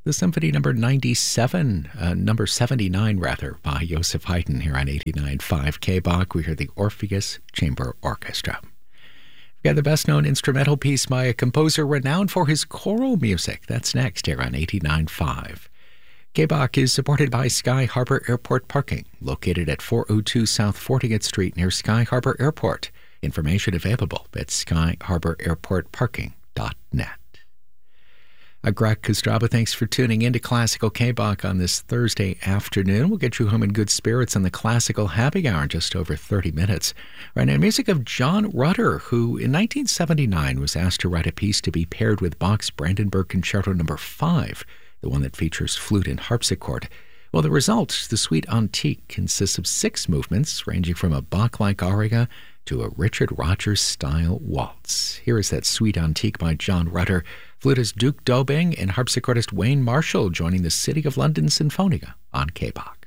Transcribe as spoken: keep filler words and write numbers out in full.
the Symphony number ninety-seven, uh, number seventy-nine rather, by Joseph Haydn here on eighty-nine point five K B O C. We hear the Orpheus Chamber Orchestra. We've got the best-known instrumental piece by a composer renowned for his choral music. That's next here on eighty-nine point five. K B O C is supported by Sky Harbor Airport Parking, located at four oh two South fortieth Street near Sky Harbor Airport. Information available at sky harbor airport parking dot net. I'm Greg Kostraba. Thanks for tuning in to Classical K B O C on this Thursday afternoon. We'll get you home in good spirits on the Classical Happy Hour in just over thirty minutes. Right now, music of John Rutter, who in nineteen seventy-nine was asked to write a piece to be paired with Bach's Brandenburg Concerto number five, the one that features flute and harpsichord. Well, the result, the Suite Antique, consists of six movements ranging from a Bach-like aria to a Richard Rodgers-style waltz. Here is that Suite Antique by John Rutter, flutist Duke Dobing and harpsichordist Wayne Marshall joining the City of London Sinfonia on K B O C.